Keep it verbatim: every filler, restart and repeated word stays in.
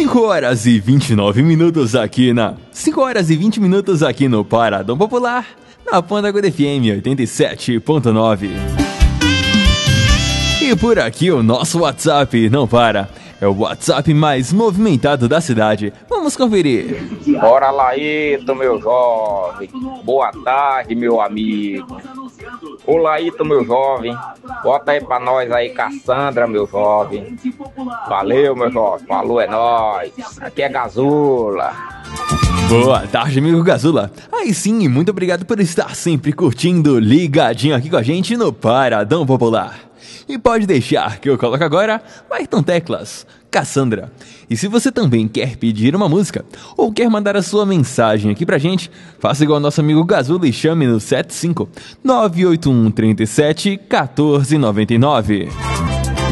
cinco horas e vinte e nove minutos aqui na... cinco horas e vinte minutos aqui no Paradão Popular, na Pandaguda F M oitenta e sete ponto nove. E por aqui o nosso WhatsApp não para. É o WhatsApp mais movimentado da cidade. Vamos conferir. Bora lá, Laíto, meu jovem. Boa tarde, meu amigo. Ô Laíto, meu jovem. Bota aí pra nós aí, Cassandra, meu jovem. Valeu, meu jovem. Falou, é nóis. Aqui é Gazula. Boa tarde, amigo Gazula. Aí sim, muito obrigado por estar sempre curtindo, ligadinho aqui com a gente no Paradão Popular. E pode deixar que eu coloco agora Ayrton Teclas, Cassandra. E se você também quer pedir uma música ou quer mandar a sua mensagem aqui pra gente, faça igual ao nosso amigo Gazula e chame no sete cinco nove oito um três sete um quatro nove nove.